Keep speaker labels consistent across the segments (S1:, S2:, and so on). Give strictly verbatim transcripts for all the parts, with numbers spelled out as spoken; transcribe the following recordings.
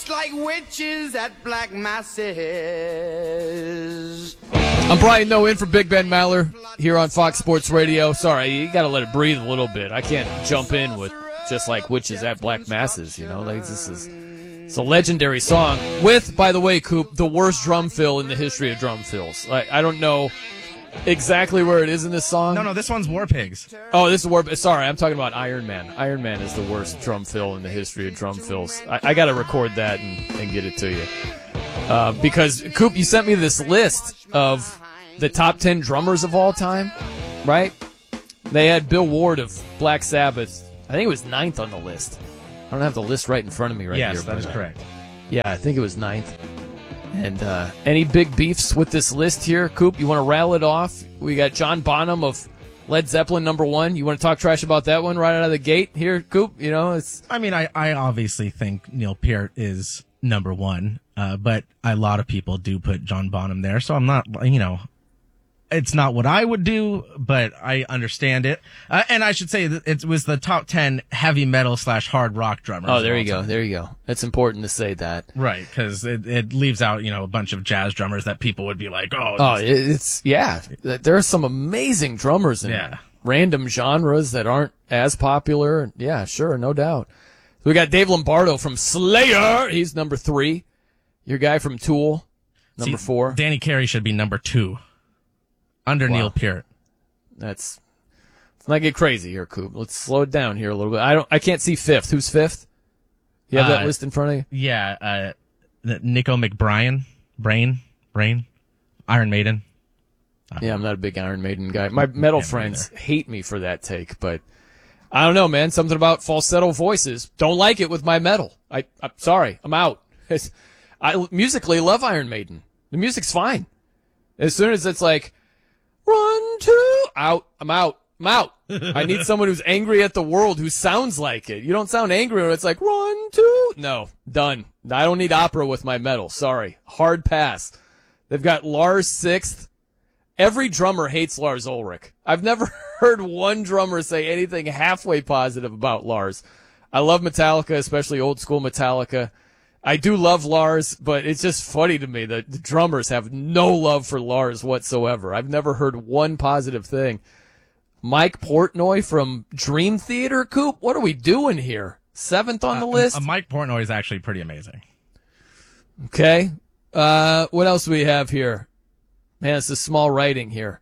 S1: Just like witches at black masses.
S2: I'm Brian Noe in for Big Ben Maller here on Fox Sports Radio. Sorry, you got to let it breathe a little bit. I can't jump in with just like witches at black masses, you know. Like this is it's a legendary song with, by the way, Coop, the worst drum fill in the history of drum fills. Like I don't know exactly where it is in this song.
S3: No, no, this one's War Pigs.
S2: Oh, this is War. Sorry, I'm talking about Iron Man. Iron Man is the worst drum fill in the history of drum fills. I, I got to record that and, and get it to you. Uh, because, Coop, you sent me this list of the top ten drummers of all time, right? They had Bill Ward of Black Sabbath. I think it was ninth on the list. I don't have the list right in front of me right
S3: yes,
S2: here.
S3: Yes, that is correct.
S2: Yeah, I think it was ninth. And uh, any big beefs with this list here, Coop? You want to rattle it off? We got John Bonham of Led Zeppelin, number one. You want to talk trash about that one right out of the gate here, Coop? You know, it's.
S3: I mean, I, I obviously think Neil Peart is number one, uh, but a lot of people do put John Bonham there, so I'm not, you know, it's not what I would do, but I understand it. Uh, and I should say that it was the top ten heavy metal slash hard rock drummers.
S2: Oh, there you go. Time. There you go. It's important to say that.
S3: Right, because it, it leaves out, you know, a bunch of jazz drummers that people would be like, oh.
S2: Oh, it's, yeah. There are some amazing drummers in
S3: yeah.
S2: random genres that aren't as popular. Yeah, sure, no doubt. We got Dave Lombardo from Slayer. He's number three. Your guy from Tool, number
S3: See,
S2: four.
S3: Danny Carey should be number two. Under wow. Neil Peart.
S2: That's let's not get crazy here, Coop. Let's slow it down here a little bit. I don't I can't see fifth. Who's fifth? You have uh, that list in front of you?
S3: Yeah, uh Nico McBrien, Brain, Brain, Iron Maiden.
S2: Yeah, I'm not a big Iron Maiden guy. My metal yeah, friends either. hate me for that take, but I don't know, man. Something about falsetto voices. Don't like it with my metal. I I'm sorry. I'm out. It's, I musically love Iron Maiden. The music's fine. As soon as it's like Run, two, out. I'm out. I'm out. I need someone who's angry at the world who sounds like it. You don't sound angry when it's like, run, two. No, done. I don't need opera with my metal. Sorry. Hard pass. They've got Lars sixth. Every drummer hates Lars Ulrich. I've never heard one drummer say anything halfway positive about Lars. I love Metallica, especially old school Metallica. I do love Lars, but it's just funny to me that the drummers have no love for Lars whatsoever. I've never heard one positive thing. Mike Portnoy from Dream Theater, Coop, what are we doing here? Seventh on the
S3: uh,
S2: list?
S3: Uh, Mike Portnoy is actually pretty amazing.
S2: Okay. Uh, what else do we have here? Man, it's a small writing here.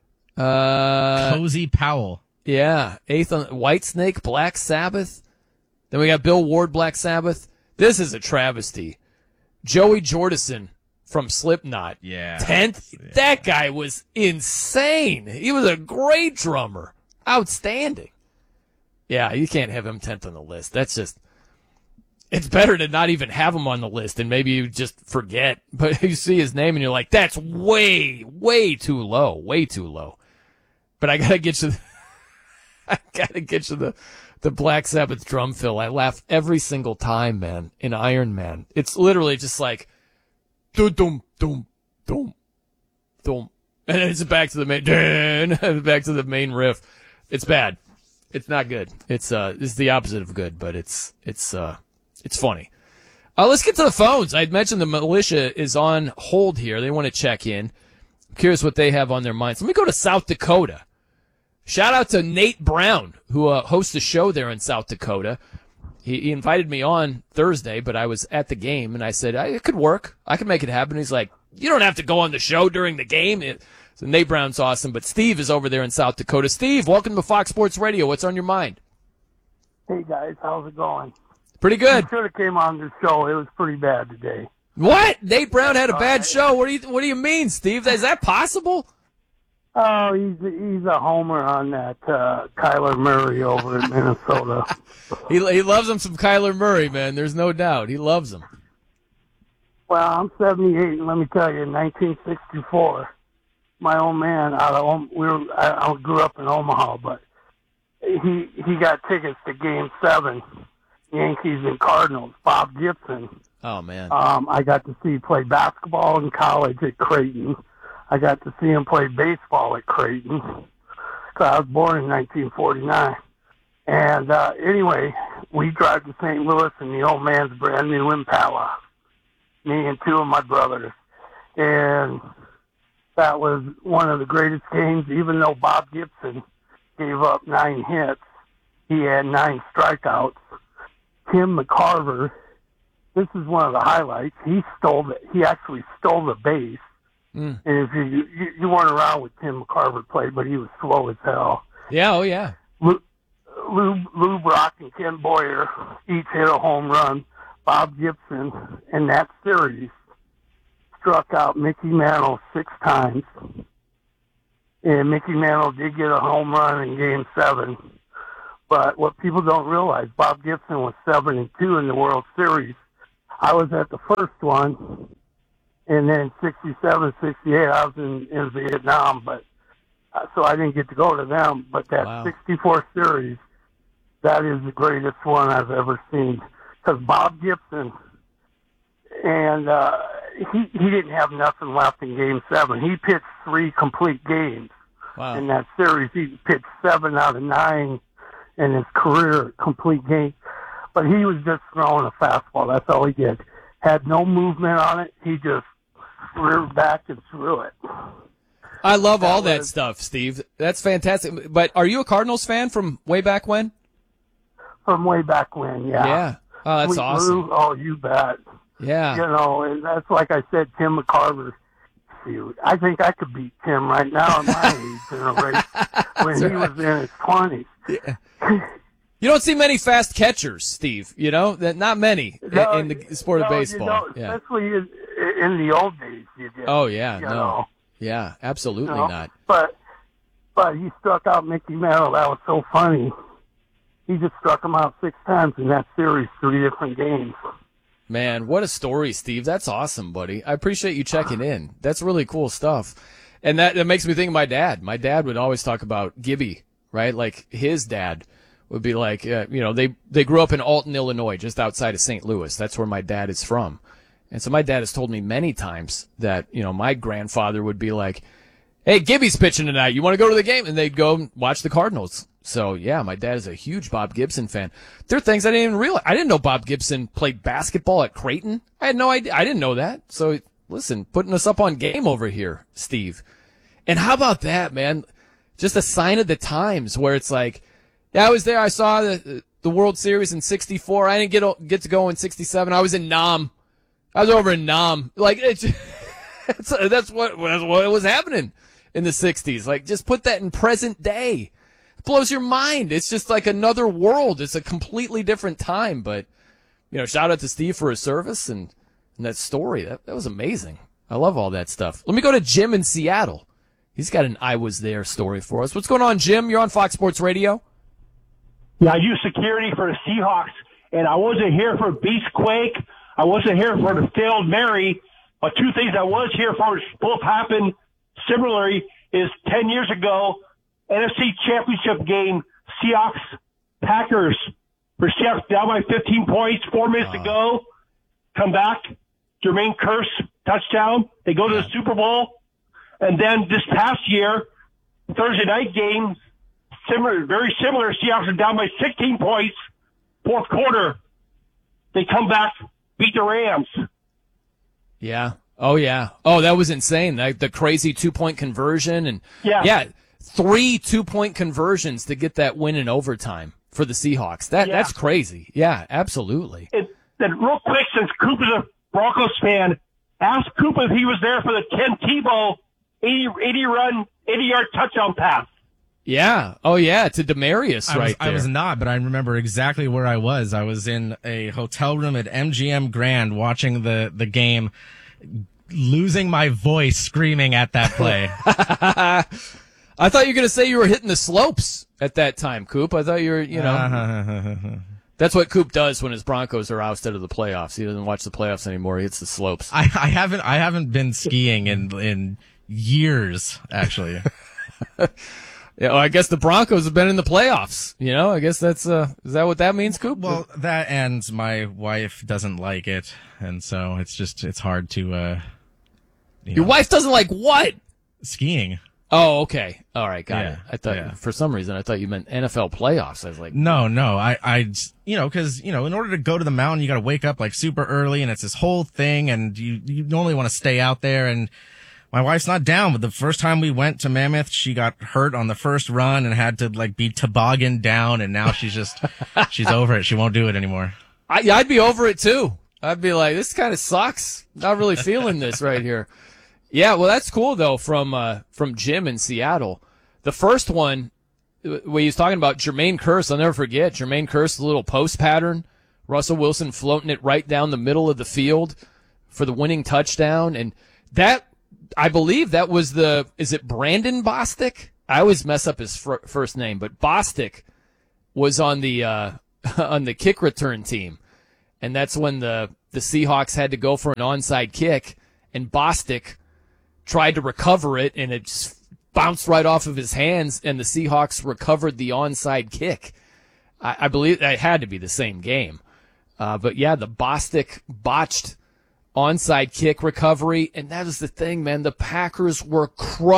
S2: Uh,
S3: Cozy Powell.
S2: Yeah. Eighth on Whitesnake, Black Sabbath. Then we got Bill Ward, Black Sabbath. This is a travesty. Joey Jordison from Slipknot.
S3: Yeah.
S2: Tenth.
S3: Yeah.
S2: That guy was insane. He was a great drummer. Outstanding. Yeah, you can't have him tenth on the list. That's just, it's better to not even have him on the list and maybe you just forget. But you see his name and you're like, that's way, way too low. Way too low. But I gotta get you, I gotta get you the, The Black Sabbath drum fill. I laugh every single time, man, in Iron Man. It's literally just like, dum, dum, dum, dum, dum. And then it's back to the main, back to the main riff. It's bad. It's not good. It's, uh, it's the opposite of good, but it's, it's, uh, it's funny. Uh, let's get to the phones. I'd mentioned the militia is on hold here. They want to check in. I'm curious what they have on their minds. Let me go to South Dakota. Shout out to Nate Brown, who uh, hosts a show there in South Dakota. He, he invited me on Thursday, but I was at the game, and I said, I, it could work. I could make it happen. He's like, you don't have to go on the show during the game. It, so Nate Brown's awesome, but Steve is over there in South Dakota. Steve, welcome to Fox Sports Radio. What's on your mind?
S4: Hey, guys. How's it going?
S2: Pretty good.
S4: You should have came on the show. It was pretty bad today.
S2: What? Nate Brown had a bad show? What do you, what do you mean, Steve? Is that possible?
S4: Oh, he's he's a homer on that uh, Kyler Murray over in Minnesota.
S2: he he loves him some Kyler Murray, man. There's no doubt. He loves him.
S4: Well, I'm seventy-eight, and let me tell you, in nineteen sixty-four, my old man out of we were I, I grew up in Omaha, but he he got tickets to Game Seven, Yankees and Cardinals. Bob Gibson.
S2: Oh man.
S4: Um, I got to see play basketball in college at Creighton. I got to see him play baseball at Creighton. Cause I was born in nineteen forty-nine. And uh, anyway, we drive to Saint Louis in the old man's brand new Impala, me and two of my brothers. And that was one of the greatest games, even though Bob Gibson gave up nine hits. He had nine strikeouts. Tim McCarver, this is one of the highlights. He stole the, he actually stole the base. Mm. And if you, you you weren't around with Tim McCarver play, but he was slow as hell.
S2: Yeah, oh yeah.
S4: Lou, Lou, Lou Brock and Ken Boyer each hit a home run. Bob Gibson in that series struck out Mickey Mantle six times. And Mickey Mantle did get a home run in Game Seven. But what people don't realize, Bob Gibson was seven and two in the World Series. I was at the first one, and then sixty-seven, sixty-eight, I was in, in Vietnam, but uh, so I didn't get to go to them. But that
S2: wow.
S4: sixty-four series, that is the greatest one I've ever seen. Because Bob Gibson, and uh, he he didn't have nothing left in Game Seven. He pitched three complete games
S2: wow.
S4: in that series. He pitched seven out of nine in his career, complete game. But he was just throwing a fastball. That's all he did. Had no movement on it. He just reared back and threw it.
S2: I love
S4: that
S2: all that
S4: was,
S2: stuff, Steve. That's fantastic. But are you a Cardinals fan from way back when?
S4: From way back when, yeah.
S2: Yeah. Oh, that's
S4: Sweet
S2: awesome.
S4: Lou, oh, you bet.
S2: Yeah.
S4: You know, and that's like I said, Tim McCarver. Shoot, I think I could beat Tim right now at my age in a race when
S2: That's
S4: he
S2: right.
S4: was in his twenties.
S2: Yeah. You don't see many fast catchers, Steve. You know, that not many
S4: No,
S2: in the sport of
S4: no,
S2: baseball.
S4: You know,
S2: yeah.
S4: Especially in, in the old days, you did.
S2: Oh yeah,
S4: you
S2: no.
S4: know.
S2: Yeah, absolutely
S4: You know?
S2: not.
S4: But but he struck out Mickey Mantle. That was so funny. He just struck him out six times in that series, three different games.
S2: Man, what a story, Steve. That's awesome, buddy. I appreciate you checking in. That's really cool stuff. And that, that makes me think of my dad. My dad would always talk about Gibby, right? Like his dad would be like, uh, you know, they, they grew up in Alton, Illinois, just outside of Saint Louis. That's where my dad is from. And so my dad has told me many times that, you know, my grandfather would be like, hey, Gibby's pitching tonight. You want to go to the game? And they'd go and watch the Cardinals. So, yeah, my dad is a huge Bob Gibson fan. There are things I didn't even realize. I didn't know Bob Gibson played basketball at Creighton. I had no idea. I didn't know that. So, listen, putting us up on game over here, Steve. And how about that, man? Just a sign of the times where it's like, yeah, I was there. I saw the the World Series in sixty-four. I didn't get get to go in sixty-seven. I was in Nam. I was over in Nam. Like, it's, it's, that's what that's what was happening in the sixties. Like, just put that in present day. It blows your mind. It's just like another world. It's a completely different time. But, you know, shout out to Steve for his service and, and that story. That, that was amazing. I love all that stuff. Let me go to Jim in Seattle. He's got an I was there story for us. What's going on, Jim? You're on Fox Sports Radio.
S5: Yeah, I do security for the Seahawks, and I wasn't here for Beastquake. I wasn't here for the failed Mary. But two things I was here for both happened similarly is ten years ago, N F C Championship game, Seahawks, Packers. For Seahawks down by fifteen points, four minutes to go. Come back, Jermaine Kearse, touchdown. They go to the Super Bowl. And then this past year, Thursday night game, similar, very similar. Seahawks are down by sixteen points. Fourth quarter, they come back, beat the Rams.
S2: Yeah. Oh, yeah. Oh, that was insane. Like the crazy two-point conversion. And,
S5: yeah,
S2: yeah three two-point conversions to get that win in overtime for the Seahawks. That
S5: yeah.
S2: That's crazy. Yeah, absolutely.
S5: And then real quick, since Coop is a Broncos fan, ask Coop if he was there for the Tim Tebow eighty, eighty run, eighty-yard touchdown pass.
S2: Yeah. Oh, yeah, to Demaryius
S3: I
S2: right
S3: was,
S2: there.
S3: I was not, but I remember exactly where I was. I was in a hotel room at M G M Grand watching the, the game, losing my voice screaming at that play.
S2: I thought you were going to say you were hitting the slopes at that time, Coop. I thought you were, you know. That's what Coop does when his Broncos are ousted of the playoffs. He doesn't watch the playoffs anymore. He hits the slopes.
S3: I, I haven't I haven't been skiing in in years, actually.
S2: Yeah, well, I guess the Broncos have been in the playoffs. You know, I guess that's uh, is that what that means, Coop?
S3: Well, that and my wife doesn't like it, and so it's just it's hard to. Uh, you
S2: Your
S3: know,
S2: wife doesn't like what?
S3: skiing.
S2: Oh, okay. All right, got
S3: Yeah,
S2: it. I thought
S3: yeah.
S2: for some reason I thought you meant N F L playoffs. I was like,
S3: No, no, I, I, you know, cause, you know, in order to go to the mountain, you gotta wake up like super early and it's this whole thing and you, you normally want to stay out there and my wife's not down, but the first time we went to Mammoth, she got hurt on the first run and had to like be toboggan down and now she's just, she's over it. She won't do it anymore.
S2: I, yeah, I'd be over it too. I'd be like, this kind of sucks. Not really feeling this right here. Yeah, well, that's cool though. From uh, from Jim in Seattle, the first one where he was talking about Jermaine Kearse, I'll never forget Jermaine Kearse, the little post pattern, Russell Wilson floating it right down the middle of the field for the winning touchdown, and that I believe that was the is it Brandon Bostic? I always mess up his fir- first name, but Bostic was on the uh, on the kick return team, and that's when the the Seahawks had to go for an onside kick, and Bostic tried to recover it, and it just bounced right off of his hands, and the Seahawks recovered the onside kick. I, I believe that had to be the same game. Uh, but, yeah, the Bostic botched onside kick recovery, and that is the thing, man. The Packers were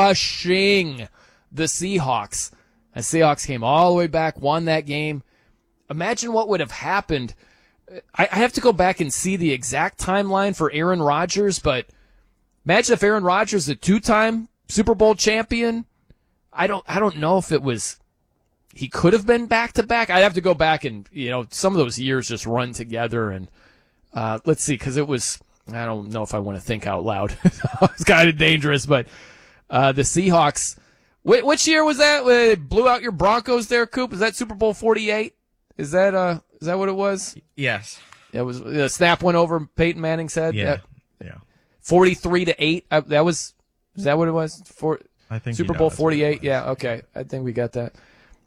S2: crushing the Seahawks. The Seahawks came all the way back, won that game. Imagine what would have happened. I, I have to go back and see the exact timeline for Aaron Rodgers, but imagine if Aaron Rodgers, a two-time Super Bowl champion, I don't, I don't know if it was, he could have been back-to-back. I'd have to go back and, you know, some of those years just run together and, uh, let's see, cause it was, I don't know if I want to think out loud. It's kind of dangerous, but, uh, the Seahawks, wh- which year was that? When they blew out your Broncos there, Coop? Is that Super Bowl forty-eight? Is that, uh, is that what it was?
S3: Yes.
S2: It was, the snap went over Peyton Manning's head?
S3: Yeah.
S2: That-
S3: Yeah.
S2: forty-three to eight. Uh, that was, is that what it was? For
S3: I think
S2: Super
S3: you know
S2: Bowl
S3: that's what it
S2: forty-eight.
S3: was.
S2: Yeah. Okay. I think we got that.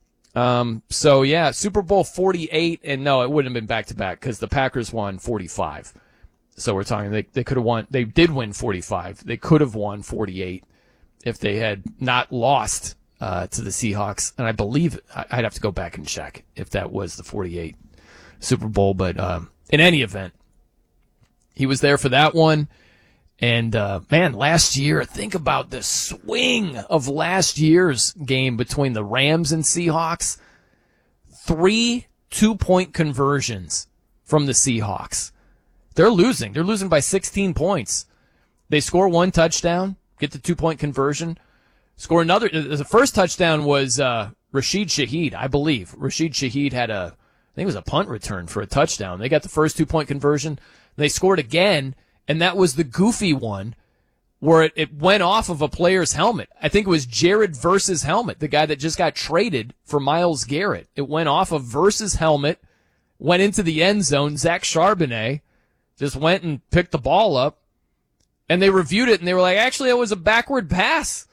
S2: Um, so yeah, Super Bowl forty-eight, and no, it wouldn't have been back to back because the Packers won forty-five. So we're talking, they, they could have won, they did win forty-five. They could have won forty-eight if they had not lost, uh, to the Seahawks. And I believe, I'd have to go back and check if that was the forty-eight Super Bowl, but, um, in any event, he was there for that one. And, uh, man, last year, think about the swing of last year's game between the Rams and Seahawks. Three two-point conversions from the Seahawks. They're losing. They're losing by sixteen points. They score one touchdown, get the two-point conversion, score another. The first touchdown was uh, Rashid Shaheed, I believe. Rashid Shaheed had a, I think it was a punt return for a touchdown. They got the first two-point conversion. They scored again, and that was the goofy one where it, it went off of a player's helmet. I think it was Jared Verse's helmet, the guy that just got traded for Myles Garrett. It went off of Verse's helmet, went into the end zone. Zach Charbonnet just went and picked the ball up, and they reviewed it, and they were like, actually, it was a backward pass.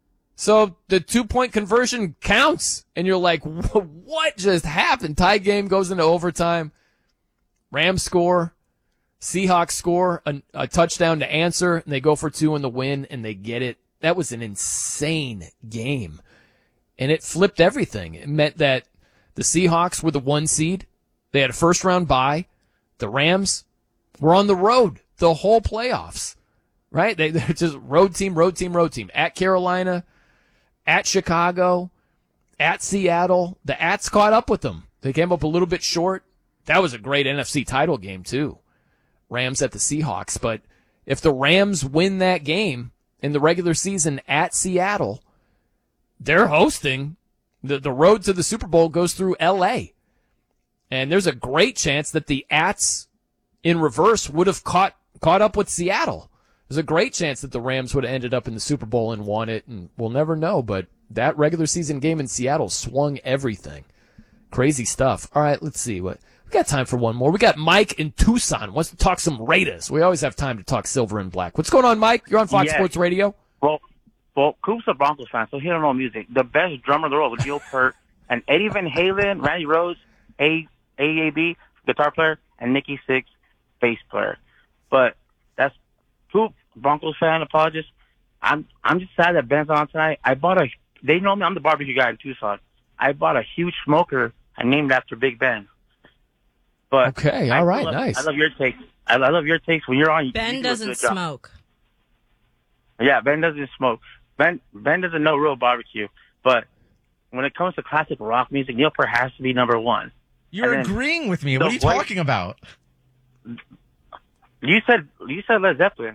S2: So the two-point conversion counts, and you're like, what just happened? Tie game goes into overtime. Rams score. Seahawks score a, a touchdown to answer, and they go for two in the win, and they get it. That was an insane game, and it flipped everything. It meant that the Seahawks were the one seed. They had a first-round bye. The Rams were on the road the whole playoffs, right? They, they're just road team, road team, road team. At Carolina, at Chicago, at Seattle. The Ats caught up with them. They came up a little bit short. That was a great N F C title game, too. Rams at the Seahawks. But if the Rams win that game in the regular season at Seattle, they're hosting. The, the road to the Super Bowl goes through L A. And there's a great chance that the Ats in reverse would have caught caught up with Seattle. There's a great chance that the Rams would have ended up in the Super Bowl and won it, and we'll never know. But that regular season game in Seattle swung everything. Crazy stuff. All right, let's see. What we got time for one more. We got Mike in Tucson. Wants to talk some Raiders. We always have time to talk silver and black. What's going on, Mike? You're on Fox
S6: Yes.
S2: Sports Radio.
S6: Well, well, Coop's a Broncos fan, so he don't know music. The best drummer in the world was Gil Peart, and Eddie Van Halen, Randy Rhoads, A A A B, guitar player, and Nikki Sixx, bass player. But that's Coop, Broncos fan, apologist. I'm I'm just sad that Ben's on tonight. I bought a. They know me. I'm the barbecue guy in Tucson. I bought a huge smoker and named after Big Ben. But
S2: Okay,
S6: I
S2: all right,
S6: love,
S2: nice.
S6: I love your takes. I, I love your takes when you're on. You,
S7: Ben
S6: you do a
S7: doesn't
S6: good job.
S7: smoke.
S6: Yeah, Ben doesn't smoke. Ben Ben doesn't know real barbecue, but when it comes to classic rock music, Neil Peart has to be number one.
S3: You're
S6: And then
S3: agreeing with me.
S6: the
S3: What are you
S6: way-
S3: talking about?
S6: You said you said Led Zeppelin.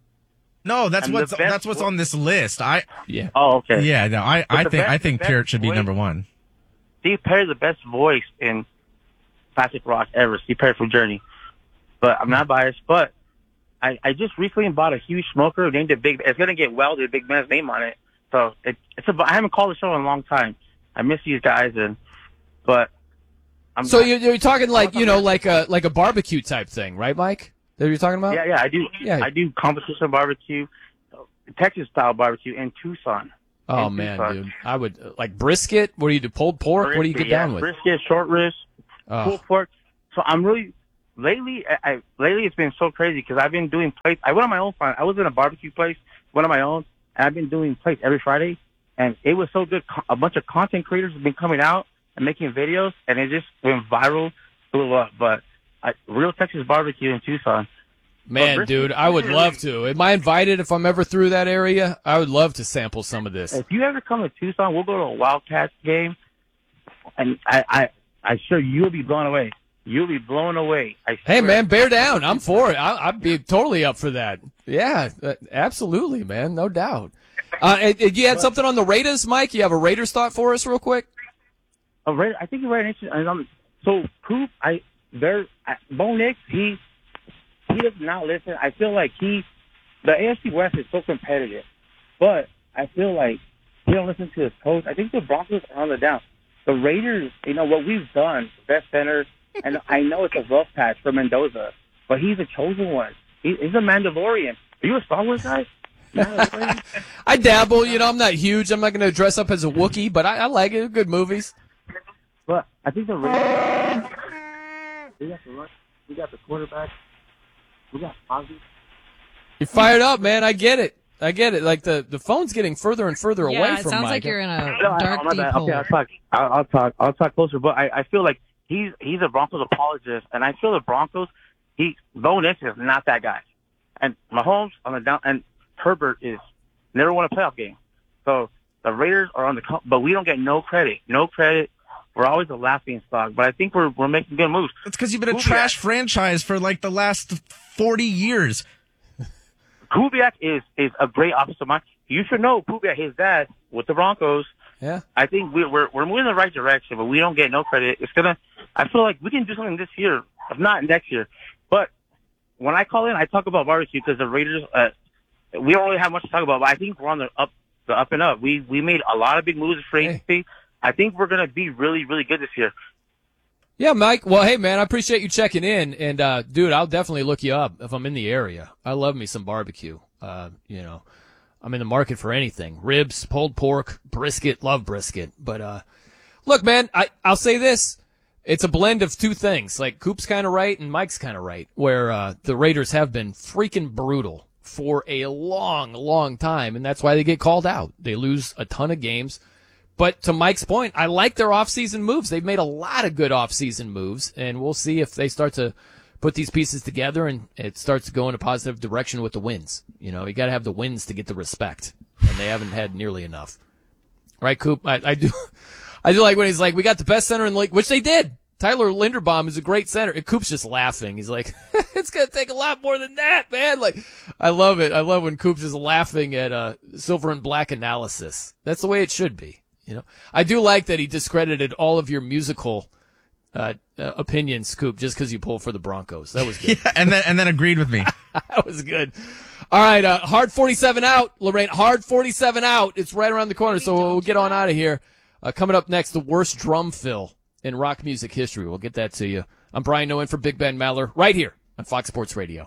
S3: No, that's
S6: And the
S3: what's
S6: best
S3: that's what's
S6: vo-
S3: on this list. I
S2: Yeah.
S6: Oh, okay.
S3: yeah, no, I
S6: But
S3: I
S6: the
S3: think
S6: best-
S3: I
S6: the
S3: think
S6: best
S3: Peart should be
S6: voice-
S3: number one.
S6: Steve Perry's the best voice in classic rock ever. Steve Perry from Journey. But I'm not biased. But I, I just recently bought a huge smoker, named it Big. It's gonna get welded, Big Ben's name on it. So it, it's a. I haven't called the show in a long time. I miss these guys, and but I'm.
S2: So you're, you're talking like you know like a like a barbecue type thing, right, Mike? That you're talking about?
S6: Yeah, yeah. I do.
S2: Yeah.
S6: I do competition barbecue, Texas style barbecue in Tucson.
S2: Oh
S6: in
S2: man,
S6: Tucson.
S2: dude, I would uh, like brisket. What do you do? Pulled pork? what do you get
S6: Brisket, yeah,
S2: down with?
S6: Brisket, short ribs,
S2: Oh.
S6: pulled pork. So I'm really lately. I, I lately it's been so crazy because I've been doing plates. I went on my own. Fine. I was in a barbecue place, went on my own, and I've been doing plates every Friday, and it was so good. Co- A bunch of content creators have been coming out and making videos, and it just went viral, blew up. But I, real Texas barbecue in Tucson.
S2: Man,
S6: brisket-
S2: dude, I would love to. Am I invited if I'm ever through that area? I would love to sample some of this.
S6: If you ever come to Tucson, we'll go to a Wildcats game, and I, I, I sure you'll be blown away. You'll be blown away. I
S2: Hey,
S6: swear.
S2: man, bear down. I'm for it. I, I'd be totally up for that. Yeah, uh, absolutely, man. No doubt. Uh, and- and you had something on the Raiders, Mike? You have a Raiders thought for us real quick?
S6: Oh, right, I think you're right. And um, so Coop, I there, I- Bo Nix, he he does not listen. I feel like he, the A F C West is so competitive, but I feel like he don't listen to his coach. I think the Broncos are on the down. The Raiders, you know what we've done, best center, and I know it's a rough patch for Mendoza, but he's a chosen one. He, he's a Mandalorian. Are you a Star Wars guy? Mandalorian?
S2: I dabble. You know, I'm not huge. I'm not going to dress up as a Wookiee, but I, I like it. Good movies.
S6: But I think the Raiders, we got the run, we got the quarterback, we got Ozzy.
S2: You're fired up, man. I get it. I get it. Like the, the phone's getting further and further
S7: Yeah,
S2: away
S7: it
S2: from
S7: sounds
S2: Mike.
S7: like you're in a
S6: No, I-
S7: dark,
S6: oh, my
S7: deep
S6: bad.
S7: hole.
S6: Okay, I'll talk. I'll, I'll talk. I'll talk closer. But I, I feel like he's he's a Broncos apologist, and I feel the Broncos. He Bo Nix is not that guy, and Mahomes on the down, and Herbert is never won a playoff game. So the Raiders are on the, co- but we don't get no credit. No credit. We're always a laughing stock. But I think we're we're making good moves.
S3: It's because you've been a
S6: Kubiak.
S3: trash franchise for like the last forty years.
S6: Kubiak is is a great offensive mind. You should know Kubiak, his dad, with the Broncos.
S2: Yeah.
S6: I think we, we're we're moving in the right direction, but we don't get no credit. It's gonna. I feel like we can do something this year, if not next year. But when I call in, I talk about barbecue because the Raiders. Uh, we don't really have much to talk about, but I think we're on the up, the up and up. We we made a lot of big moves for agency. I think we're gonna be really really good this year.
S2: Yeah, Mike. Well, hey, man, I appreciate you checking in. And, uh, dude, I'll definitely look you up if I'm in the area. I love me some barbecue. Uh, you know, I'm in the market for anything. Ribs, pulled pork, brisket, love brisket. But, uh, look, man, I, I'll say this. It's a blend of two things. Like, Coop's kind of right and Mike's kind of right, where, uh, the Raiders have been freaking brutal for a long, long time. And that's why they get called out. They lose a ton of games. But to Mike's point, I like their offseason moves. They've made a lot of good offseason moves, and we'll see if they start to put these pieces together and it starts to go in a positive direction with the wins. You know, you got to have the wins to get the respect, and they haven't had nearly enough. Right, Coop? I, I do, I do like when he's like, "We got the best center in the league," which they did. Tyler Linderbaum is a great center. And Coop's just laughing. He's like, "It's gonna take a lot more than that, man." Like, I love it. I love when Coop's just laughing at uh, silver and black analysis. That's the way it should be. You know, I do like that he discredited all of your musical uh, uh, opinions, Scoop, just because you pull for the Broncos. That was good.
S3: Yeah, and then and then agreed with me.
S2: That was good. All right, uh, hard forty-seven out, Lorraine. Hard forty-seven out. It's right around the corner, so we'll get on out of here. Uh, coming up next, the worst drum fill in rock music history. We'll get that to you. I'm Brian Noen for Big Ben Maller, right here on Fox Sports Radio.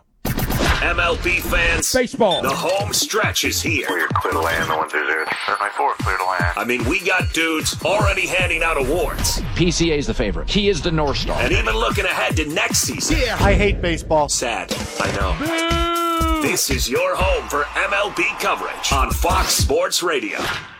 S8: M L B fans,
S1: Baseball.
S8: the home stretch is here.
S9: We're clear to land, no one's there. There's my four, clear to land.
S8: I mean, we got dudes already handing out awards
S10: P C A is the favorite. He is the North Star.
S8: and even looking ahead to next season.
S1: Yeah, I hate baseball.
S8: Sad, I know. This is your home for M L B coverage on Fox Sports Radio.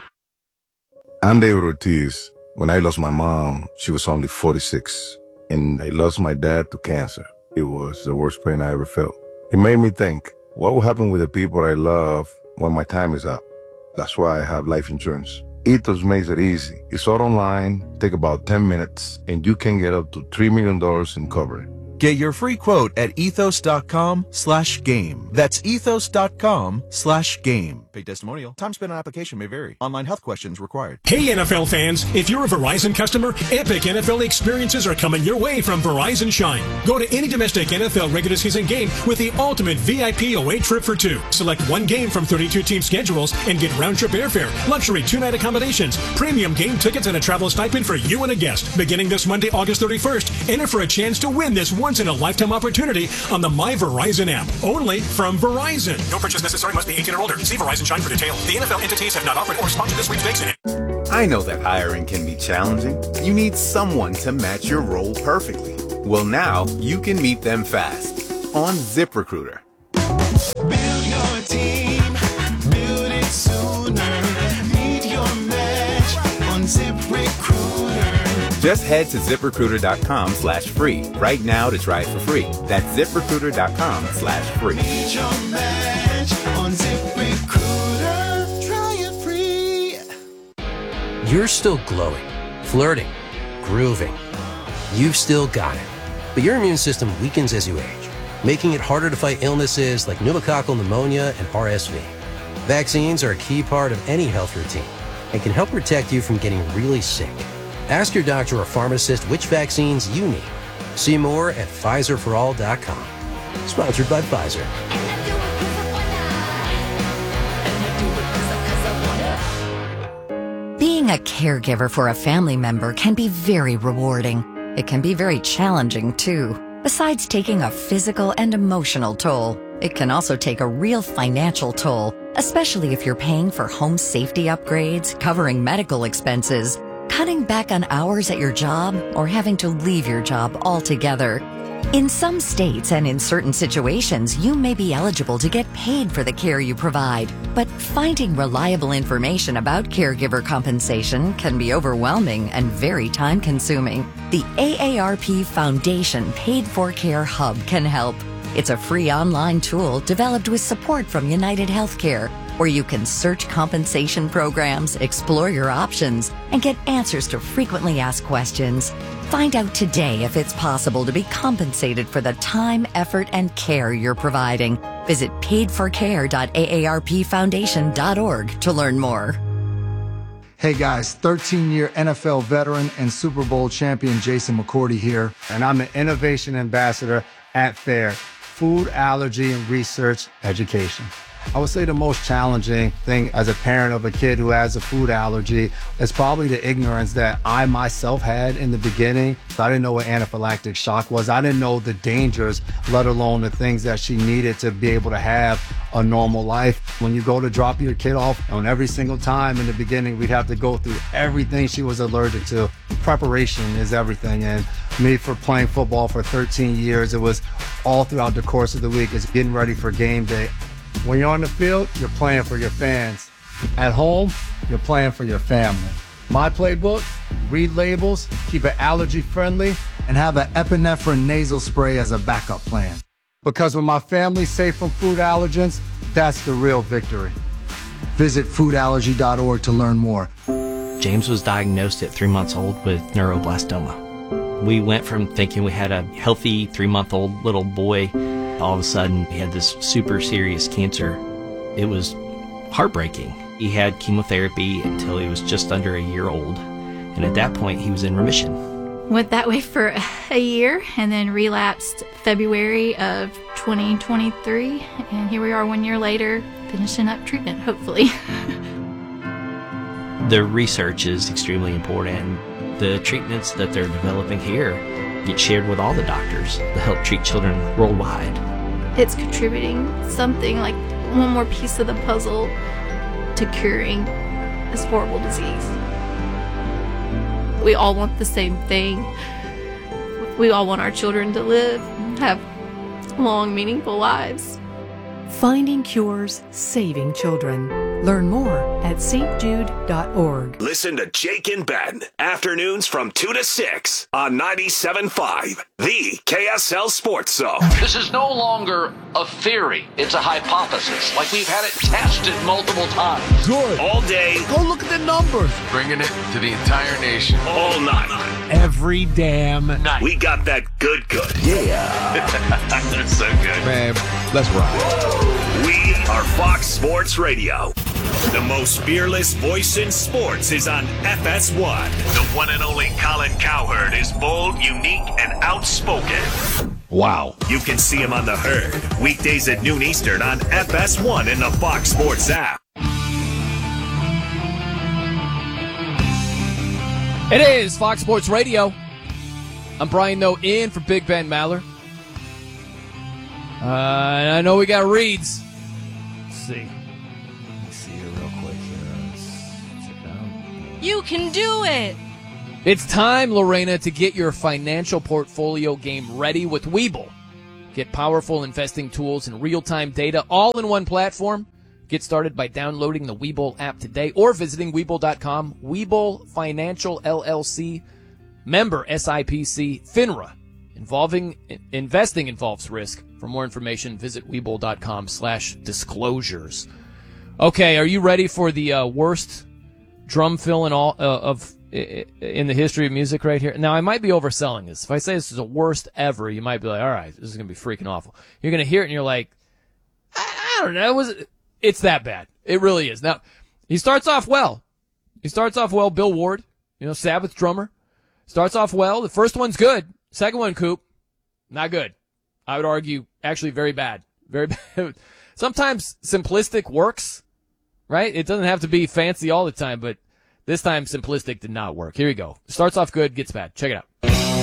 S9: I'm David Ortiz. When I lost my mom, she was only forty-six, and I lost my dad to cancer. It was the worst pain I ever felt. It made me think, what will happen with the people I love when my time is up? That's why I have life insurance. Ethos makes it easy. It's all online, take about ten minutes, and you can get up to three million dollars in coverage.
S7: Get your free quote at ethos.com slash game. That's ethos.com slash game. Paid testimonial. Time spent on application may vary. Online health questions required.
S11: Hey, N F L fans. If you're a Verizon customer, epic N F L experiences are coming your way from Verizon Shine. Go to any domestic N F L regular season game with the ultimate V I P away trip for two. Select one game from thirty-two team schedules and get round-trip airfare, luxury two-night accommodations, premium game tickets, and a travel stipend for you and a guest. Beginning this Monday, August thirty-first, enter for a chance to win this once-in-a-lifetime opportunity on the My Verizon app. Only from Verizon. No purchase necessary. Must be eighteen or older. See Verizon Shine for details. The N F L entities have not offered or sponsored this sweepstakes in it.
S1: I know that hiring can be challenging. You need someone to match your role perfectly. Well, now you can meet them fast on ZipRecruiter.
S12: Build your team, build it sooner. Meet your match on ZipRecruiter.
S1: Just head to ZipRecruiter.com slash free right now to try it for free. That's ZipRecruiter.com slash free.
S12: Meet your match on ZipRecruiter. Try it free.
S13: You're still glowing, flirting, grooving. You've still got it. But your immune system weakens as you age, making it harder to fight illnesses like pneumococcal pneumonia and R S V. Vaccines are a key part of any health routine and can help protect you from getting really sick. Ask your doctor or pharmacist which vaccines you need. See more at Pfizer for all dot com. Sponsored by Pfizer.
S14: Being a caregiver for a family member can be very rewarding. It can be very challenging, too. Besides taking a physical and emotional toll, it can also take a real financial toll, especially if you're paying for home safety upgrades, covering medical expenses, cutting back on hours at your job, or having to leave your job altogether. In some states and in certain situations, you may be eligible to get paid for the care you provide, but finding reliable information about caregiver compensation can be overwhelming and very time-consuming. The A A R P Foundation Paid for Care Hub can help. It's a free online tool developed with support from United Healthcare, where you can search compensation programs, explore your options, and get answers to frequently asked questions. Find out today if it's possible to be compensated for the time, effort, and care you're providing. Visit paid for care dot A A R P foundation dot org to learn more.
S15: Hey guys, thirteen-year N F L veteran and Super Bowl champion Jason McCourty here, and I'm an innovation ambassador at FAIR, Food Allergy and Research Education. I would say the most challenging thing as a parent of a kid who has a food allergy is probably the ignorance that I myself had in the beginning. I didn't know what anaphylactic shock was. I didn't know the dangers, let alone the things that she needed to be able to have a normal life. When you go to drop your kid off, and every single time in the beginning, we'd have to go through everything she was allergic to. Preparation is everything. And me, for playing football for thirteen years, it was all throughout the course of the week. It's getting ready for game day. When you're on the field, you're playing for your fans. At home, you're playing for your family. My playbook, read labels, keep it allergy friendly, and have an epinephrine nasal spray as a backup plan. Because when my family's safe from food allergens, that's the real victory. Visit food allergy dot org to learn more.
S16: James was diagnosed at three months old with neuroblastoma. We went from thinking we had a healthy three-month-old little boy. All of a sudden, he had this super serious cancer. It was heartbreaking. He had chemotherapy until he was just under a year old, and at that point, he was in remission.
S17: Went that way for a year, and then relapsed February of twenty twenty-three, and here we are one year later, finishing up treatment, hopefully.
S16: The research is extremely important. The treatments that they're developing here get shared with all the doctors to help treat children worldwide.
S17: It's contributing something like one more piece of the puzzle to curing this horrible disease. We all want the same thing. We all want our children to live, have long, meaningful lives.
S18: Finding cures, saving children. Learn more at s t jude dot org.
S8: Listen to Jake and Ben, afternoons from two to six on ninety-seven point five, the K S L Sports Zone.
S10: This is no longer a theory. It's a hypothesis. Like we've had it tested multiple times.
S8: Good. All day.
S19: Go look at the numbers.
S20: Bringing it to the entire nation.
S8: All night.
S19: Every damn night.
S8: We got that good, good.
S20: Yeah. That's so good.
S19: Man, let's ride.
S8: We are Fox Sports Radio. The most fearless voice in sports is on F S one. The one and only Colin Cowherd is bold, unique, and outspoken.
S19: Wow.
S8: You can see him on The Herd, weekdays at noon Eastern on F S one in the Fox Sports app.
S2: It is Fox Sports Radio. I'm Brian Noe in for Big Ben Maller. Uh, and I know we got reads. Let's see. Let's see here real quick. Here. Let's check it out.
S21: You can do it!
S2: It's time, Lorena, to get your financial portfolio game ready with Webull. Get powerful investing tools and real-time data all in one platform. Get started by downloading the Webull app today or visiting Webull dot com. Webull Financial L L C, member S I P C, FINRA. Involving investing involves risk. For more information, visit Webull dot com slash disclosures. Okay, are you ready for the uh, worst drum fill in all uh, of in the history of music right here? Now, I might be overselling this. If I say this is the worst ever, you might be like, all right, this is going to be freaking awful. You're going to hear it and you're like, I, I don't know. Was it? It's that bad. It really is. Now, he starts off well. He starts off well. Bill Ward, you know, Sabbath drummer, starts off well. The first one's good. Second one, Coop, not good. I would argue actually very bad. Very bad. Sometimes simplistic works, right? It doesn't have to be fancy all the time, but this time simplistic did not work. Here you go. Starts off good, gets bad. Check it out.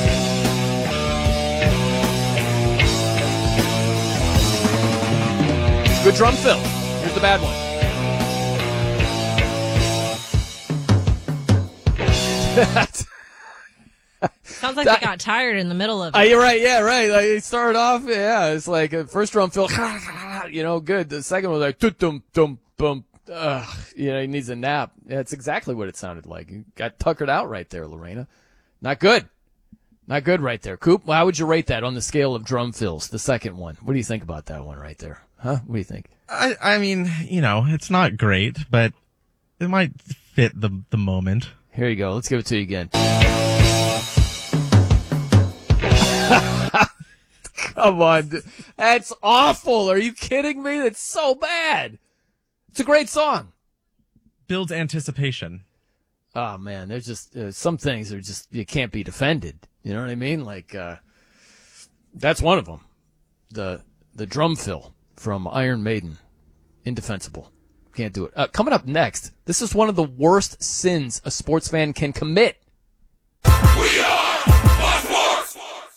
S2: Good drum fill. Here's the bad one.
S21: Sounds like they got tired in the middle of it.
S2: Uh, you're right. Yeah, right. Like it started off. Yeah, it's like a first drum fill. You know, good. The second one was like dum dum bum. Ugh, you know, he needs a nap. That's exactly what it sounded like. You got tuckered out right there, Lorena. Not good. Not good right there. Coop, how would you rate that on the scale of drum fills? The second one. What do you think about that one right there? Huh? What do you think?
S3: I, I mean, you know, it's not great, but it might fit the the moment.
S2: Here you go. Let's give it to you again. Come on. That's awful. Are you kidding me? That's so bad. It's a great song.
S3: Builds anticipation.
S2: Oh, man. There's just uh, some things are just, you can't be defended. You know what I mean? Like, uh, that's one of them. The, the drum fill from Iron Maiden. Indefensible. Can't do it. Uh, coming up next, this is one of the worst sins a sports fan can commit.
S12: We are Fox Sports!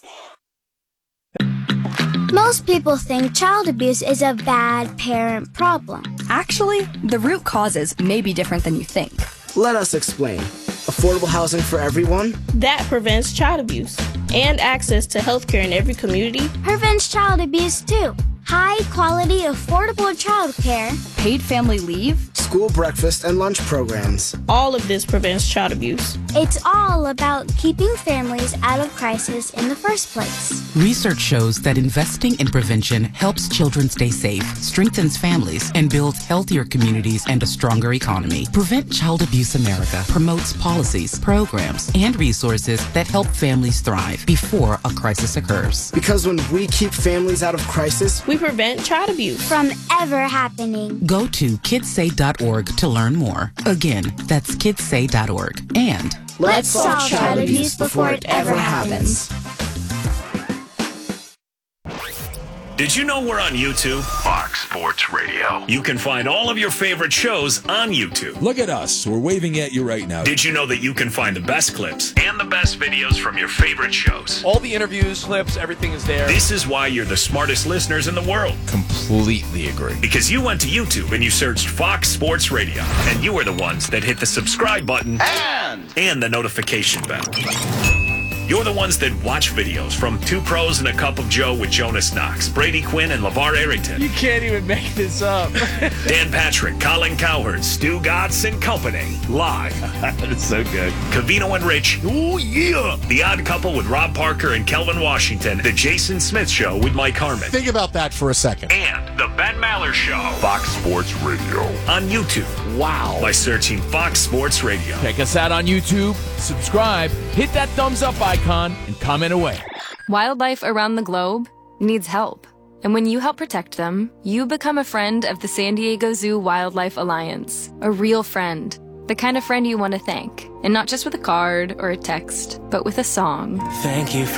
S22: Most people think child abuse is a bad parent problem.
S23: Actually, the root causes may be different than you think.
S24: Let us explain. Affordable housing for everyone?
S25: That prevents child abuse. And access to healthcare in every community.
S22: Prevents child abuse too. High quality, affordable child care.
S23: Paid family leave.
S24: School breakfast and lunch programs.
S25: All of this prevents child abuse.
S22: It's all about keeping families out of crisis in the first place.
S26: Research shows that investing in prevention helps children stay safe, strengthens families, and builds healthier communities and a stronger economy. Prevent Child Abuse America promotes policies, programs, and resources that help families thrive before a crisis occurs.
S24: Because when we keep families out of crisis,
S25: we prevent child abuse
S22: from ever happening.
S26: Go to kids say dot org to learn more. Again, that's kids say dot org. And
S22: let's solve child abuse before it ever happens.
S8: Did you know we're on YouTube? Fox Sports Radio. You can find all of your favorite shows on YouTube.
S27: Look at us. We're waving at you right now.
S8: Did you know that you can find the best clips and the best videos from your favorite shows?
S28: All the interviews, clips, everything is there.
S8: This is why you're the smartest listeners in the world.
S27: Completely agree.
S8: Because you went to YouTube and you searched Fox Sports Radio. And you were the ones that hit the subscribe button
S28: and,
S8: and the notification bell. You're the ones that watch videos from Two Pros and a Cup of Joe with Jonas Knox, Brady Quinn, and LeVar Arrington.
S28: You can't even make this up.
S8: Dan Patrick, Colin Cowherd, Stu Gatz, and company. Live.
S20: That's so good.
S8: Cavino and Rich. Oh, yeah. The Odd Couple with Rob Parker and Kelvin Washington. The Jason Smith Show with Mike Harmon.
S19: Think about that for a second.
S8: And The Ben Maller Show.
S27: Fox Sports Radio.
S8: On YouTube.
S19: Wow.
S8: By searching Fox Sports Radio.
S28: Check us out on YouTube, subscribe, hit that thumbs up icon, and comment away.
S1: Wildlife around the globe needs help. And when you help protect them, you become a friend of the San Diego Zoo Wildlife Alliance. A real friend. The kind of friend you want to thank. And not just with a card or a text, but with a song.
S4: Thank you for